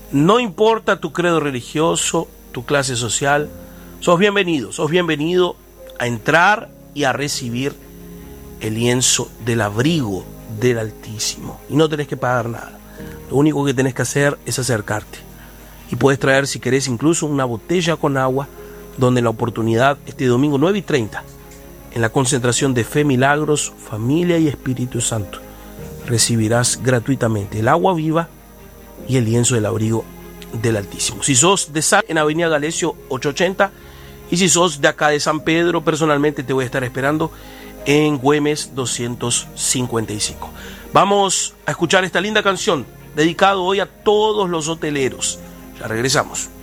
No importa tu credo religioso, tu clase social, sos bienvenido a entrar y a recibir el lienzo del abrigo del Altísimo. Y no tenés que pagar nada. Lo único que tenés que hacer es acercarte. Y puedes traer, si querés, incluso una botella con agua, donde la oportunidad, este domingo 9:30, en la concentración de Fe, Milagros, Familia y Espíritu Santo, recibirás gratuitamente el agua viva y el lienzo del abrigo del Altísimo. Si sos de Sal, en Avenida Galesio 880, y si sos de acá de San Pedro, personalmente te voy a estar esperando en Güemes 255. Vamos a escuchar esta linda canción, dedicado hoy a todos los hoteleros. Ya regresamos.